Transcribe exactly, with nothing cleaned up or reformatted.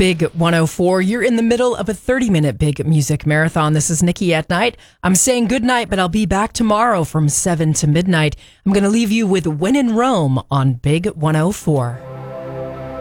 Big one oh four. You're in the middle of a thirty-minute Big Music Marathon. This is Nikki at Night. I'm saying good night, but I'll be back tomorrow from seven to midnight. I'm going to leave you with When in Rome on Big one oh four.